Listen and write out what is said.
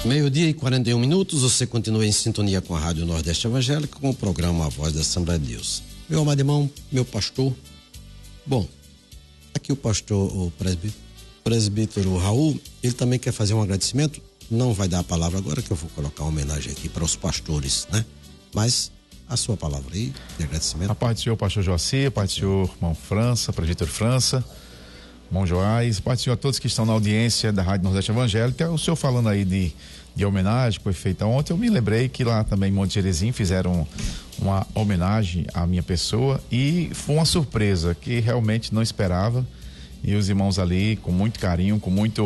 Meio-dia e 41 minutos, você continua em sintonia com a Rádio Nordeste Evangélica, com o programa A Voz da Assembleia de Deus. Meu amado irmão, meu pastor, bom, aqui o pastor, o presbítero Raul, ele também quer fazer um agradecimento, não vai dar a palavra agora, que eu vou colocar uma homenagem aqui para os pastores, né? Mas a sua palavra aí, de agradecimento. A paz do Senhor, pastor Joaci, a paz do Senhor, irmão França, presbítero França, irmão Joás, paz do Senhor a todos que estão na audiência da Rádio Nordeste Evangélica. O senhor falando aí de homenagem que foi feita ontem, eu me lembrei que lá também em Monte Jerezinho fizeram uma homenagem à minha pessoa e foi uma surpresa que realmente não esperava, e os irmãos ali com muito carinho, com muito